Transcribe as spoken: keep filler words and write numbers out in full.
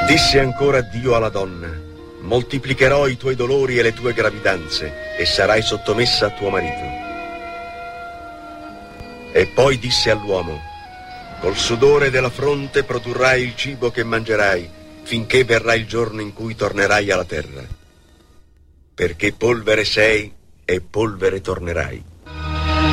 Disse ancora Dio alla donna: moltiplicherò i tuoi dolori e le tue gravidanze, e sarai sottomessa a tuo marito. E poi disse all'uomo: col sudore della fronte produrrai il cibo che mangerai, finché verrà il giorno in cui tornerai alla terra. Perché polvere sei e polvere tornerai.